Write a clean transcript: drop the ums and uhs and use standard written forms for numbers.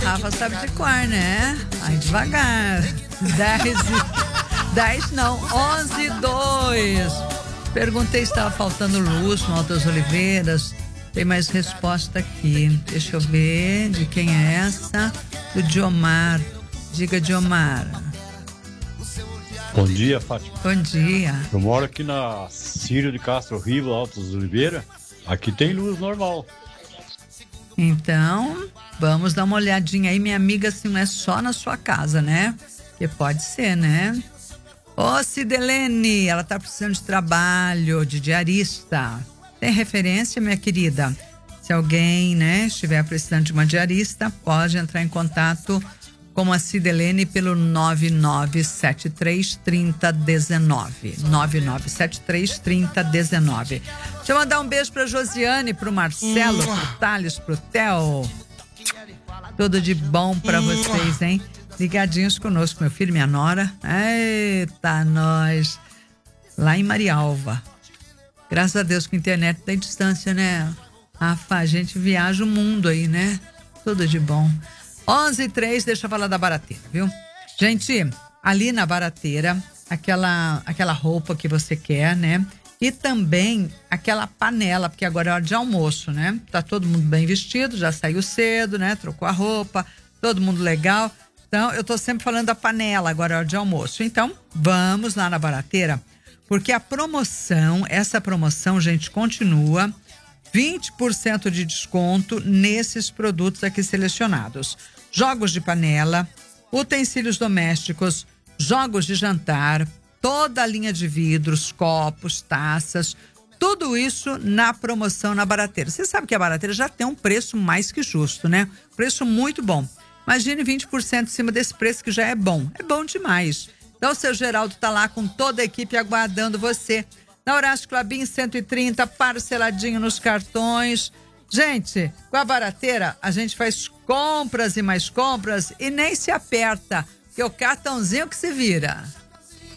Rafa sabe de cor, né? Vai devagar. 10 não, 11:02. Perguntei se estava faltando luz no Altas Oliveiras. Tem mais resposta aqui. Deixa eu ver de quem é essa. Do Diomar. Diga, Diomar. Bom dia, Fátima. Bom dia. Eu moro aqui na Círio de Castro Riva, Altos Oliveira. Aqui tem luz normal. Então, vamos dar uma olhadinha aí, minha amiga, se não é só na sua casa, né? Porque pode ser, né? Ô, Cidelene, ela tá precisando de trabalho, de diarista. Tem referência, minha querida? Se alguém, né, estiver precisando de uma diarista, pode entrar em contato com a Cidelene pelo 99733019. 99733019. Deixa eu mandar um beijo pra Josiane, pro Marcelo, pro Thales, pro Theo. Tudo de bom pra vocês, hein? Ligadinhos conosco, meu filho, minha nora. Eita, nós. Lá em Marialva. Graças a Deus com a internet tem distância, né? A gente viaja o mundo aí, né? Tudo de bom. 11:03, deixa eu falar da Barateira, viu? Gente, ali na Barateira, aquela roupa que você quer, né? E também aquela panela, porque agora é hora de almoço, né? Tá todo mundo bem vestido, já saiu cedo, né? Trocou a roupa, todo mundo legal. Então, eu tô sempre falando da panela, agora é hora de almoço. Então, vamos lá na Barateira, porque essa promoção, gente, continua. 20% de desconto nesses produtos aqui selecionados. Jogos de panela, utensílios domésticos, jogos de jantar, toda a linha de vidros, copos, taças, tudo isso na promoção na Barateira. Você sabe que a Barateira já tem um preço mais que justo, né? Preço muito bom. Imagine 20% em cima desse preço que já é bom. É bom demais. Então o seu Geraldo tá lá com toda a equipe aguardando você. Na Horácio Clabin 130, parceladinho nos cartões. Gente, com a Barateira a gente faz compras e mais compras e nem se aperta, que é o cartãozinho que se vira.